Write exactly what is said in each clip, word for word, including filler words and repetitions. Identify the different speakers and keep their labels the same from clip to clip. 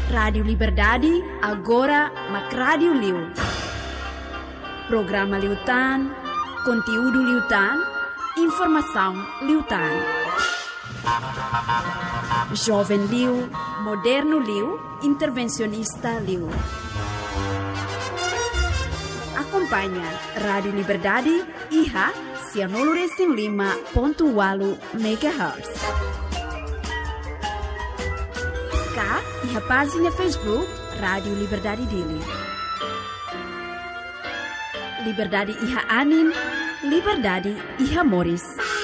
Speaker 1: Rádio Liberdade, agora Mac Rádio Liu. Programa Liutan, conteúdo Liutan, informação Liutan. Jovem Liu, moderno Liu, intervencionista Liu. Acompanha Rádio Liberdade, I H A, ciento lima ponto oito megahertz. Cá, I H A página Facebook, Rádio Liberdade Dili. Liberdade I H A Anin, Liberdade I H A Moris.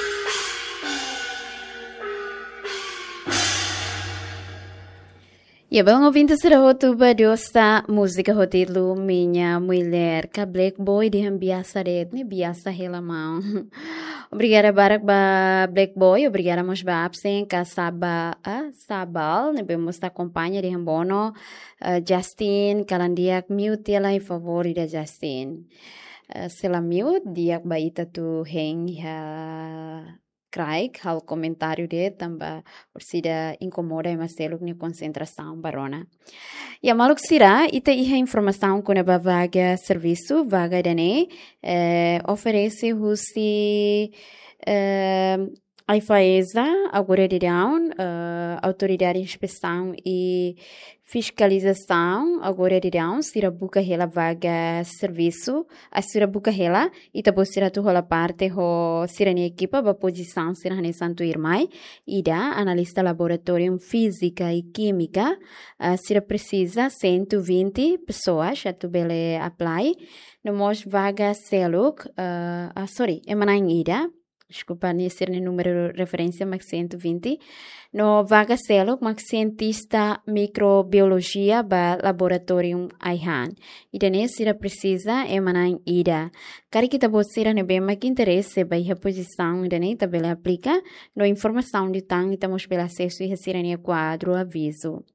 Speaker 2: E bom ouvintes da Rotuba desta música rotilo minha mulher que Black Boy de ambiasa red ne biasa hela mão. Obrigada barak ba Black Boy, obrigada mos ba absen ka saba a sabal ne bemos ta acompanha de bono uh, Justin kalandiak mute ela em favor da Justin. Uh, sela mute diak baita tu heng ya Craig, hal comentário de também por sida incomoda e masteluk ni concentração barona. E a maluk sira ita iha informação com a vaga serviço vaga dane eh, oferece husi eh, a IFAESA, agora de down, uh, autoridade de inspeção e fiscalização, agora de down, sira buca hela vaga serviço, a sira buca hela, e tabo sira tu hola parte ho sira ni equipa ba posição sira ne santo irmai, ida analista laboratório física e química, uh, sira precisa cento e vinte pessoas, já tu bele apply, no mos vaga seluk, uh, ah, sorry, emanan ida, desculpa, nem ser o número de referência, mas cento e vinte. No vaga celo, mas cientista microbiologia ba laboratório I H A N. E daí, se precisa, emanar ida. Cara que tabo ser ne bem mais interesse ba a posição, e daí também aplica no informação de tang e tamos pelo acesso e receber quadro aviso.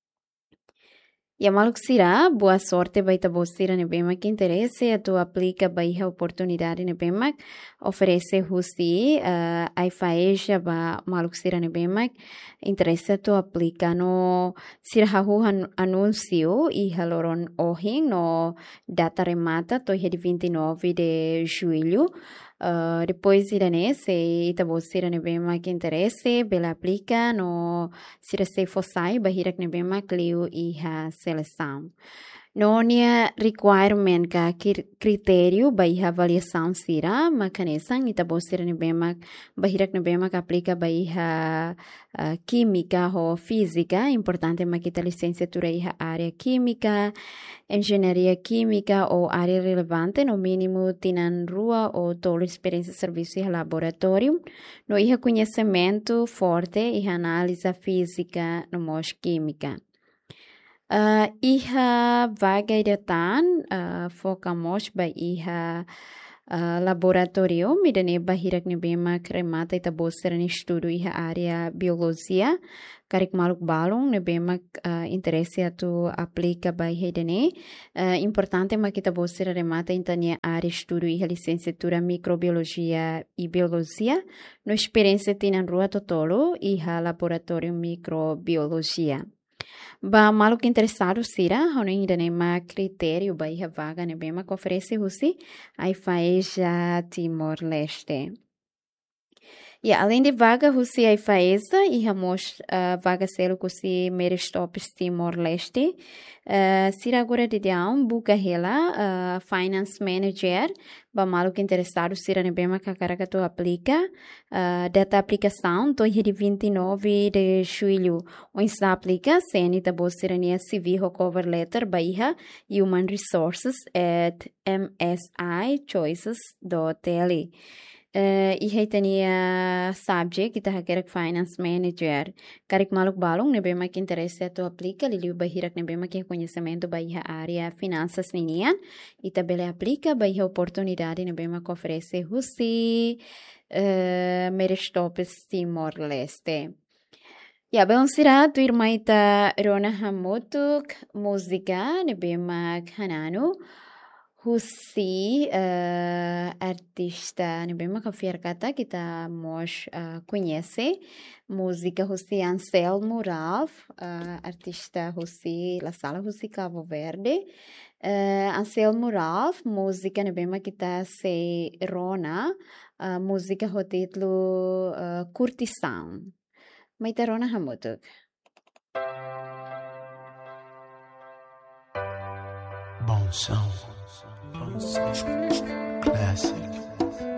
Speaker 2: E a maluk sira, boa sorte vai tabo sira ne bem mais interesse, a tu aplica ba a oportunidade ne bem mais oferece husi uh, a IFAESA ba maluk sira ne bem mais interesse tu aplica no sira hahu anúncio e haloron ohin no data remata to de vinte e nove de julho. Uh, depois irane se itabo sira ne bem mais interesse bela aplica no sira se fossai bahirak ne bem mais clio e a seleção. No nia requirement ka critério bai avaliação sira makanesan itabo sira ne bem mais bahirak ne bem mais aplica bai a uh, química ou física importante makita licenciatura e área química engenharia química ou área relevante no mínimo tinan rua ou toda experiência de serviço e laboratório no iha conhecimento forte e análise física no mos química. Uh, iha vaga idatan uh, focamos ba iha uh, laboratório midane bahirak ne bema cremata ita boster ne estudo iha área biologia karik maluk balong ne bema uh, interesse atu aplica ba iha idane uh, importante ma kita boster remata intania área estudo iha licenciatura microbiologia e biologia no experiência tinan rua totolo iha laboratório microbiologia. Ba maluk interessado sira, hono ainda nem ma critério ba iha vaga ne bema que oferece husi a IFAESA Timor-Leste. E além de vaga husi a IFAESA, iha mos uh, vaga selo husi Merestopes Timor-Leste. Uh, sira agora de down buka hela uh, finance manager ba maluk interessado sira ne bema que caraca tu aplica uh, data aplicação to de vinte e nove de julho onde se aplica seni ta bo sira ne C V ho cover letter ba iha human resources at m s i choices dot l e. Uh, iha tania subject ita hakerak finance manager karik maluk balong ne bema que interesse tu aplica liliu bahirak ne bema que conhecimento ba iha área finanças ninian ita bele aplica ba iha oportunidade ne bema que oferece husi uh, Merestopes Timor-Leste. Ja, bij ons raad weer maita Rona Hamotuk música ne bema hananu Husi uh, artista ni bem confiar kata kita mos uh, conhece música Husi Anselmo Ralph, uh, artista Husi La Sala Husi Cabo Verde. Uh, Anselmo Ralph, música ni bem kita se Rona, uh, música ho título uh, Curtição. Maita Rona hamutuk.
Speaker 3: Bon som. Classic.